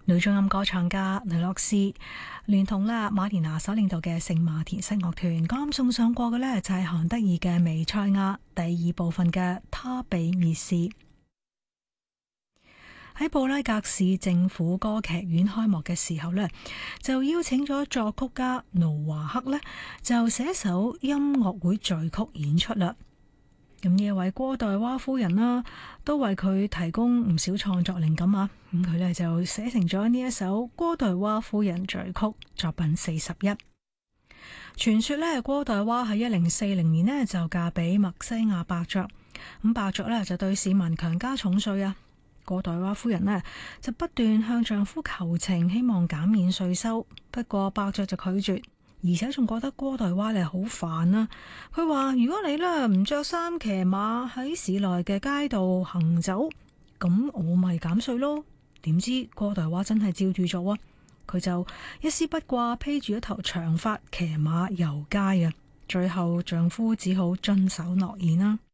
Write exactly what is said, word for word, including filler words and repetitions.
女中音歌唱家雷諾斯聯同啦馬田娜所領導嘅聖馬田室樂團，剛送上過嘅呢，就係韓德爾嘅《彌賽亞》第二部分嘅他被蔑視。喺布拉格市政府歌劇院開幕嘅時候呢，就邀請咗作曲家盧華克呢，就寫首音樂會序曲演出啦。咁呢一位戈代娃夫人啦，都為佢提供唔少創作靈感啊！咁佢呢就寫成咗呢一首戈代娃夫人序曲作品四十一。傳說呢，戈代娃喺一零四零年呢就嫁俾麥西亞伯爵，咁伯爵呢就對市民強加重稅啊！戈代娃夫人呢就不斷向丈夫求情，希望減免稅收，不過伯爵就拒絕。而且仲覺得戈代娃你好煩啊！佢話如果你咧唔着衫騎馬喺市內嘅街道行走，咁我咪減稅咯。點知戈代娃真係照住做啊！佢就一絲不掛，披住一頭長髮騎馬遊街啊！最後丈夫只好遵守諾言啦。